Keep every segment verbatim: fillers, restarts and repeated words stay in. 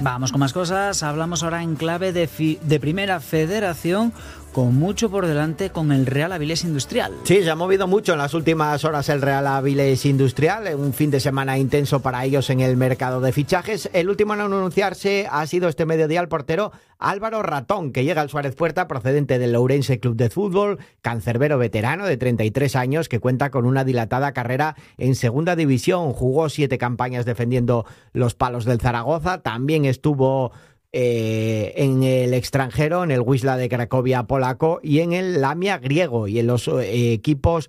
Vamos con más cosas. Hablamos ahora en clave de, fi- de Primera Federación, con mucho por delante con el Real Avilés Industrial. Sí, se ha movido mucho en las últimas horas el Real Avilés Industrial, un fin de semana intenso para ellos en el mercado de fichajes. El último en anunciarse ha sido este mediodía el portero Álvaro Ratón, que llega al Suárez Puerta procedente del Ourense Club de Fútbol, cancerbero veterano de treinta y tres años que cuenta con una dilatada carrera en segunda división. Jugó siete campañas defendiendo los palos del Zaragoza, también estuvo Eh, en el extranjero, en el Wisla de Cracovia polaco y en el Lamia griego, y en los eh, equipos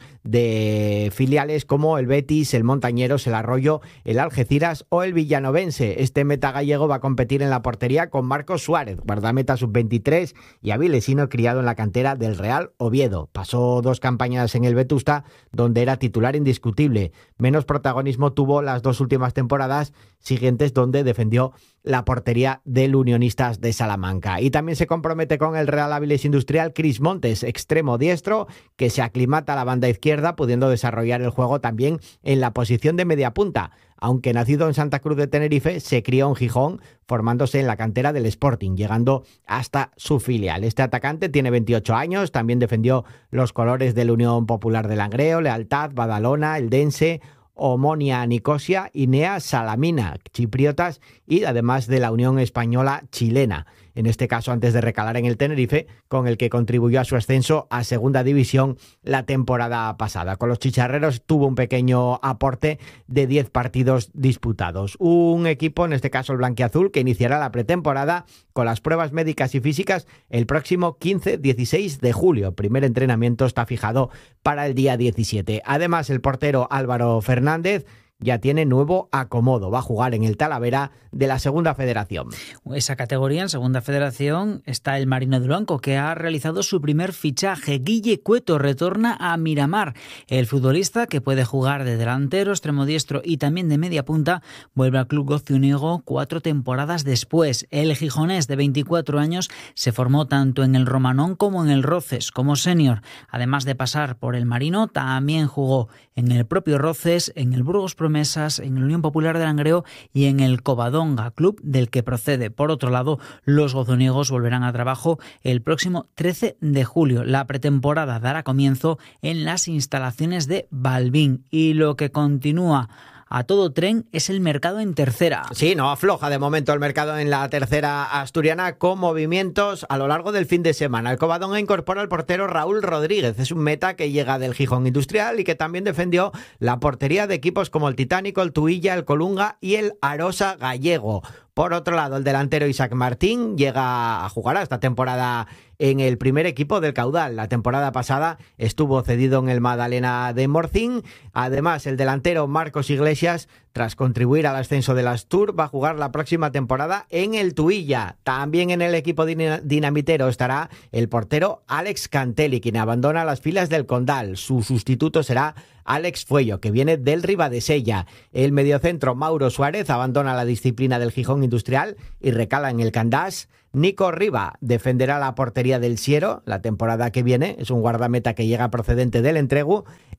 de filiales como el Betis, el Montañeros, el Arroyo, el Algeciras o el Villanovense. Este meta gallego va a competir en la portería con Marcos Suárez, guardameta sub veintitrés y avilesino criado en la cantera del Real Oviedo. Pasó dos campañas en el Vetusta, donde era titular indiscutible. Menos protagonismo tuvo las dos últimas temporadas siguientes, donde defendió la portería del Unionistas de Salamanca. Y también se compromete con el Real Avilés Industrial Cris Montes, extremo diestro, que se aclimata a la banda izquierda, pudiendo desarrollar el juego también en la posición de media punta. Aunque nacido en Santa Cruz de Tenerife, se crió en Gijón, formándose en la cantera del Sporting, llegando hasta su filial. Este atacante tiene veintiocho años, también defendió los colores de la Unión Popular de Langreo, Lealtad, Badalona, Eldense, Omonia Nicosia y Nea Salamina, chipriotas, y además de la Unión Española chilena. En este caso, antes de recalar en el Tenerife, con el que contribuyó a su ascenso a segunda división la temporada pasada. Con los chicharreros tuvo un pequeño aporte de diez partidos disputados. Un equipo, en este caso el blanquiazul, que iniciará la pretemporada con las pruebas médicas y físicas el próximo quince dieciséis de julio. Primer entrenamiento está fijado para el día diecisiete. Además, el portero Álvaro Fernández ya tiene nuevo acomodo. Va a jugar en el Talavera de la Segunda Federación. Esa categoría, en Segunda Federación, está el Marino de Blanco, que ha realizado su primer fichaje. Guille Cueto retorna a Miramar. El futbolista, que puede jugar de delantero, extremo diestro y también de media punta, vuelve al Club Gociuniego cuatro temporadas después. El gijonés, de veinticuatro años, se formó tanto en el Romanón como en el Roces como senior. Además de pasar por el Marino, también jugó en el propio Roces, en el Burgos Promesas, en la Unión Popular de Langreo y en el Covadonga, club del que procede. Por otro lado, los gozoniegos volverán a trabajo el próximo trece de julio. La pretemporada dará comienzo en las instalaciones de Balbín, y lo que continúa a todo tren es el mercado en tercera. Sí, no afloja de momento el mercado en la tercera asturiana, con movimientos a lo largo del fin de semana. El Covadonga incorpora al portero Raúl Rodríguez. Es un meta que llega del Gijón Industrial y que también defendió la portería de equipos como el Titánico, el Tuilla, el Colunga y el Arosa Gallego. Por otro lado, el delantero Isaac Martín llega a jugar esta temporada en el primer equipo del Caudal. La temporada pasada estuvo cedido en el Magdalena de Morcín. Además, el delantero Marcos Iglesias, tras contribuir al ascenso del Astur, va a jugar la próxima temporada en el Tuilla. También en el equipo dinamitero estará el portero Alex Cantelli, quien abandona las filas del Condal. Su sustituto será Alex Fuello, que viene del Ribadesella. El mediocentro Mauro Suárez abandona la disciplina del Gijón Industrial y recala en el Candás. Nico Riva defenderá la portería del Siero la temporada que viene. Es un guardameta que llega procedente del Entregu.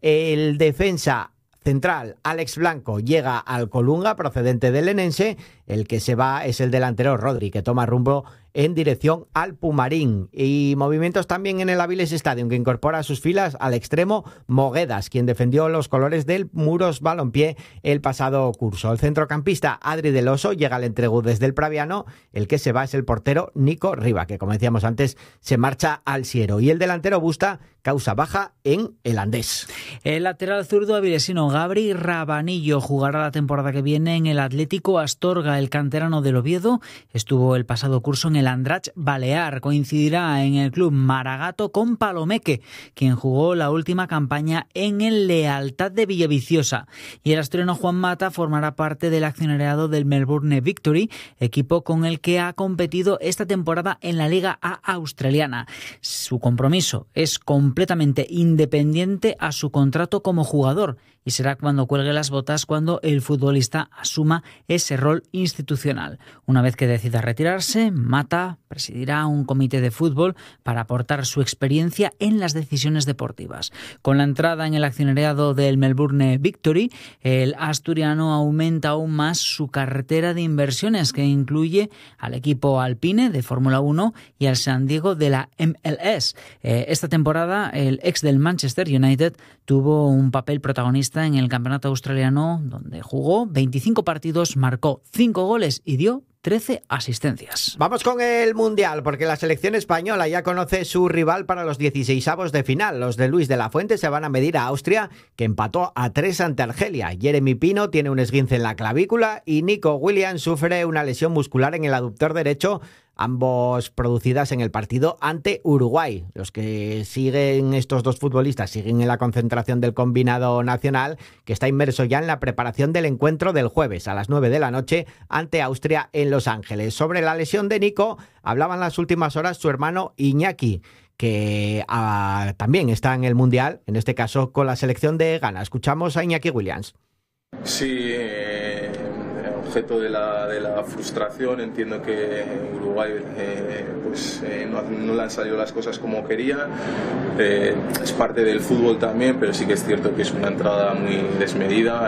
El defensa central Alex Blanco llega al Colunga procedente del Lenense. El que se va es el delantero Rodri, que toma rumbo en dirección al Pumarín. Y movimientos también en el Avilés Stadium, que incorpora a sus filas al extremo Moguedas, quien defendió los colores del Muros Balompié el pasado curso. El centrocampista Adri del Oso llega al Entregu desde el Praviano. El que se va es el portero Nico Riva, que como decíamos antes se marcha al Siero. Y el delantero Busta causa baja en el Andés. El lateral zurdo avilesino Gabri Rabanillo jugará la temporada que viene en el Atlético Astorga. El canterano del Oviedo estuvo el pasado curso en el Andratx Balear. Coincidirá en el club Maragato con Palomeque, quien jugó la última campaña en el Lealtad de Villaviciosa. Y el asturiano Juan Mata formará parte del accionariado del Melbourne Victory, equipo con el que ha competido esta temporada en la Liga A australiana. Su compromiso es completamente independiente a su contrato como jugador, y será cuando cuelgue las botas cuando el futbolista asuma ese rol institucional. Una vez que decida retirarse, Mata presidirá un comité de fútbol para aportar su experiencia en las decisiones deportivas. Con la entrada en el accionariado del Melbourne Victory, el asturiano aumenta aún más su cartera de inversiones, que incluye al equipo Alpine de Fórmula uno y al San Diego de la M L S. Eh, esta temporada, el ex del Manchester United tuvo un papel protagonista en el campeonato australiano, donde jugó veinticinco partidos, marcó cinco goles y dio trece asistencias. Vamos con el Mundial, porque la selección española ya conoce su rival para los dieciseisavos de final. Los de Luis de la Fuente se van a medir a Austria, que empató a tres ante Argelia. Jeremy Pino tiene un esguince en la clavícula y Nico Williams sufre una lesión muscular en el aductor derecho, ambos producidas en el partido ante Uruguay. Los que siguen, estos dos futbolistas, siguen en la concentración del combinado nacional, que está inmerso ya en la preparación del encuentro del jueves a las nueve de la noche ante Austria en Los Ángeles. Sobre la lesión de Nico, hablaba en las últimas horas su hermano Iñaki, que ah, también está en el Mundial, en este caso con la selección de Ghana. Escuchamos a Iñaki Williams. Sí, eh, objeto de la, de la frustración. Entiendo que Uruguay eh, pues, eh, no, no le han salido las cosas como quería. Eh, es parte del fútbol también, pero sí que es cierto que es una entrada muy desmedida.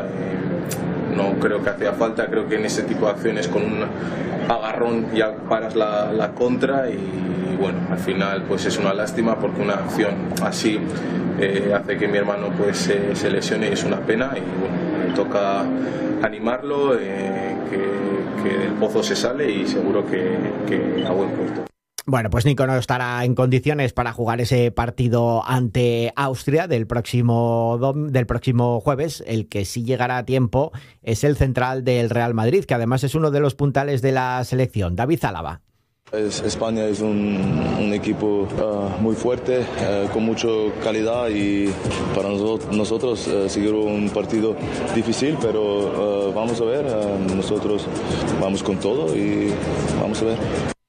Eh, no creo que hacía falta. Creo que en ese tipo de acciones con un agarrón ya paras la, la contra y, y bueno, al final pues es una lástima porque una acción así eh, hace que mi hermano pues eh, se lesione y es una pena y bueno, me toca animarlo, eh, que, que del pozo se sale y seguro que, que a buen puerto. Bueno, pues Nico no estará en condiciones para jugar ese partido ante Austria del próximo, dom- del próximo jueves. El que sí llegará a tiempo es el central del Real Madrid, que además es uno de los puntales de la selección, David Álava. Es, España es un, un equipo uh, muy fuerte, uh, con mucha calidad y para nosotros, nosotros uh, seguir un partido difícil, pero uh, vamos a ver, uh, nosotros vamos con todo y vamos a ver.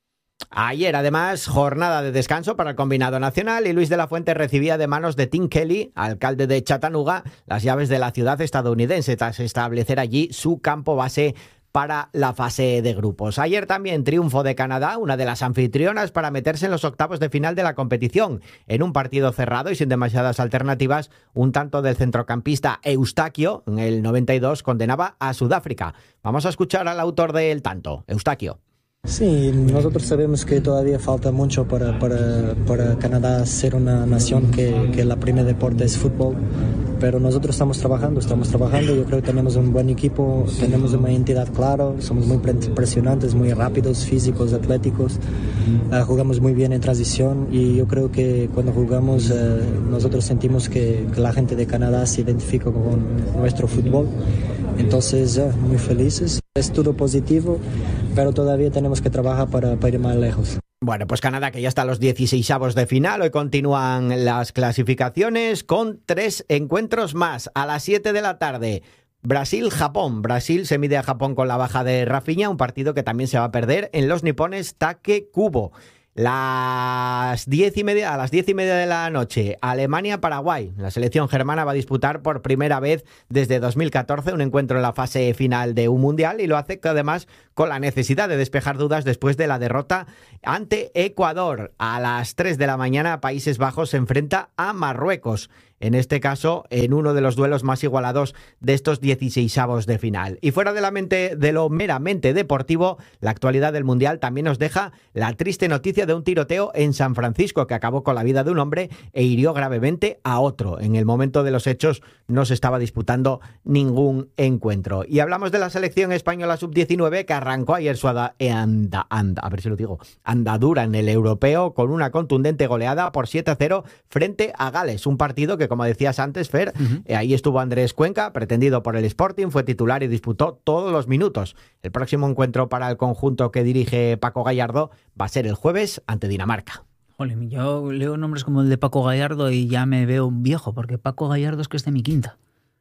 Ayer, además, jornada de descanso para el combinado nacional y Luis de la Fuente recibía de manos de Tim Kelly, alcalde de Chattanooga, las llaves de la ciudad estadounidense tras establecer allí su campo base para la fase de grupos. Ayer también triunfo de Canadá, una de las anfitrionas, para meterse en los octavos de final de la competición. En un partido cerrado y sin demasiadas alternativas, un tanto del centrocampista Eustaquio, en el noventa y dos, condenaba a Sudáfrica. Vamos a escuchar al autor del tanto, Eustaquio. Sí, nosotros sabemos que todavía falta mucho para, para, para Canadá ser una nación que, que la primer deporte es fútbol, pero nosotros estamos trabajando, estamos trabajando, yo creo que tenemos un buen equipo, tenemos una identidad clara, somos muy impresionantes, muy rápidos, físicos, atléticos, uh, jugamos muy bien en transición y yo creo que cuando jugamos uh, nosotros sentimos que, que la gente de Canadá se identifica con nuestro fútbol, entonces uh, muy felices, es todo positivo, pero todavía tenemos que trabajar para, para ir más lejos. Bueno, pues Canadá, que ya está a los dieciseisavos de final. Hoy continúan las clasificaciones con tres encuentros más. A las siete de la tarde, Brasil-Japón. Brasil se mide a Japón con la baja de Rafinha, un partido que también se va a perder en los nipones Take Kubo. Las diez y media, a las diez y media de la noche, Alemania-Paraguay. La selección germana va a disputar por primera vez desde dos mil catorce un encuentro en la fase final de un mundial y lo hace además con la necesidad de despejar dudas después de la derrota ante Ecuador. A las tres de la mañana, Países Bajos se enfrenta a Marruecos. En este caso, en uno de los duelos más igualados de estos dieciseisavos de final. Y fuera de la mente de lo meramente deportivo, la actualidad del Mundial también nos deja la triste noticia de un tiroteo en San Francisco que acabó con la vida de un hombre e hirió gravemente a otro. En el momento de los hechos no se estaba disputando ningún encuentro. Y hablamos de la selección española sub diecinueve que arrancó ayer su anda, anda, anda, a ver si lo digo, andadura en el europeo con una contundente goleada por siete a cero frente a Gales. Un partido que, como decías antes, Fer, uh-huh. eh, ahí estuvo Andrés Cuenca, pretendido por el Sporting, fue titular y disputó todos los minutos. El próximo encuentro para el conjunto que dirige Paco Gallardo va a ser el jueves ante Dinamarca. Jolín, yo leo nombres como el de Paco Gallardo y ya me veo un viejo, porque Paco Gallardo es que es de mi quinta.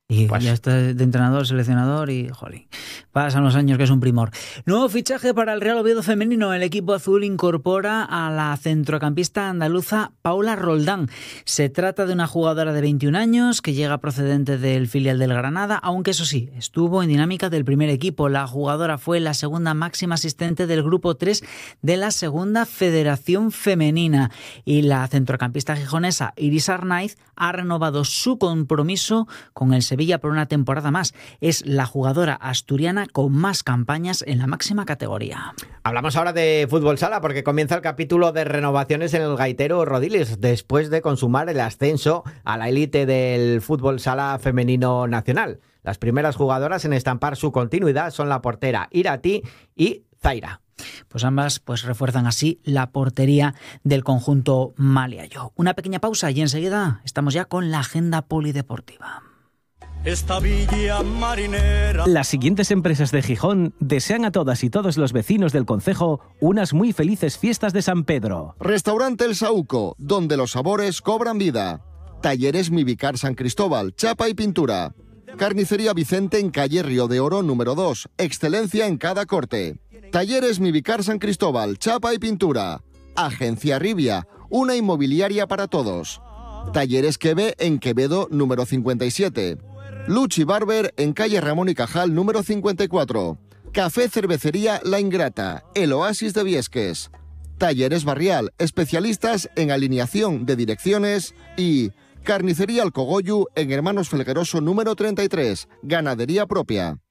Y Pues- ya está de entrenador, seleccionador y, jolín, pasan los años que es un primor. Nuevo fichaje para el Real Oviedo femenino. El equipo azul incorpora a la centrocampista andaluza Paula Roldán. Se trata de una jugadora de veintiún años que llega procedente del filial del Granada, aunque eso sí, estuvo en dinámica del primer equipo. La jugadora fue la segunda máxima asistente del grupo tres de la segunda Federación Femenina. Y la centrocampista gijonesa Iris Arnaiz ha renovado su compromiso con el Sevilla por una temporada más. Es la jugadora asturiana con más campañas en la máxima categoría. Hablamos ahora de fútbol sala porque comienza el capítulo de renovaciones en el Gaitero Rodiles después de consumar el ascenso a la élite del fútbol sala femenino nacional. Las primeras jugadoras en estampar su continuidad son la portera Irati y Zaira. Pues ambas pues refuerzan así la portería del conjunto maliayo. Una pequeña pausa y enseguida estamos ya con la agenda polideportiva. Esta villa marinera. Las siguientes empresas de Gijón desean a todas y todos los vecinos del concejo unas muy felices fiestas de San Pedro. Restaurante El Saúco, donde los sabores cobran vida. Talleres Mivicar San Cristóbal, chapa y pintura. Carnicería Vicente en calle Río de Oro número dos, excelencia en cada corte. Talleres Mivicar San Cristóbal, chapa y pintura. Agencia Rivia, una inmobiliaria para todos. Talleres Queve en Quevedo número cincuenta y siete. Luchi Barber en calle Ramón y Cajal número cincuenta y cuatro. Café Cervecería La Ingrata, el oasis de Viesques. Talleres Barrial, especialistas en alineación de direcciones. Y Carnicería Alcogoyu en Hermanos Felgueroso número treinta y tres, ganadería propia.